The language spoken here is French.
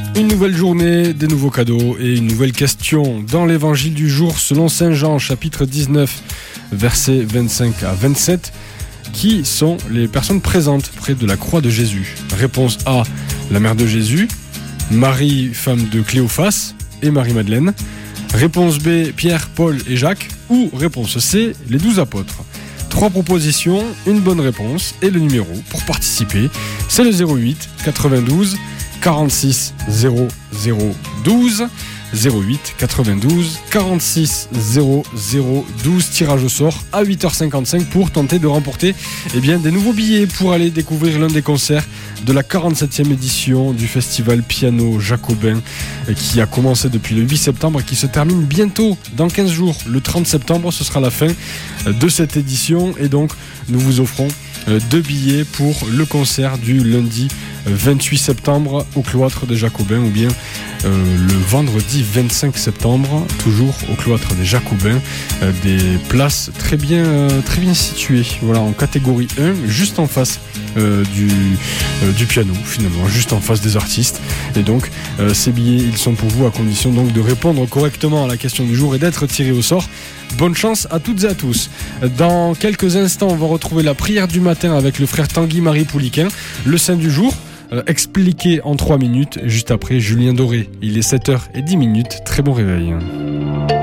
Une nouvelle journée, des nouveaux cadeaux et une nouvelle question. Dans l'évangile du jour, selon Saint Jean, chapitre 19, versets 25 à 27, qui sont les personnes présentes près de la croix de Jésus? Réponse A, la mère de Jésus, Marie, femme de Cléophas, et Marie-Madeleine. Réponse B, Pierre, Paul et Jacques. Ou réponse C, les 12 apôtres. 3 propositions, une bonne réponse et le numéro pour participer, c'est le 08 92 46 00 12. 08 92 46 00 12. Tirage au sort à 8h55 pour tenter de remporter des nouveaux billets pour aller découvrir l'un des concerts de la 47e édition du festival Piano Jacobin qui a commencé depuis le 8 septembre et qui se termine bientôt dans 15 jours. Le 30 septembre, ce sera la fin de cette édition et donc nous vous offrons 2 billets pour le concert du lundi 28 septembre au cloître des Jacobins ou bien le vendredi 25 septembre toujours au cloître des Jacobins, des places très bien situées, voilà, en catégorie 1 juste en face du piano, finalement juste en face des artistes. Et donc ces billets, ils sont pour vous à condition donc de répondre correctement à la question du jour et d'être tiré au sort. Bonne chance à toutes et à tous. Dans quelques instants, on va retrouver la prière du matin avec le frère Tanguy-Marie Pouliquin, le saint du jour, expliqué en 3 minutes, juste après Julien Doré. Il est 7h10, très bon réveil.